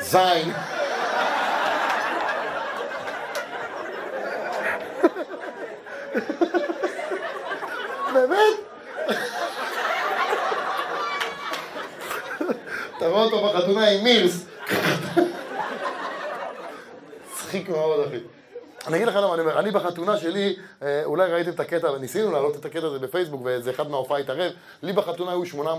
זין. באמת? אתה רואה אותו בחתונה עם מירס. צחיק מאוד, אחי. אני אגיד לך למה אני אומר, אני בחתונה שלי, אולי ראיתם את הקטע, ניסינו להעלות את הקטע הזה בפייסבוק, וזה אחד מההופעה התערב, לי בחתונה היו 800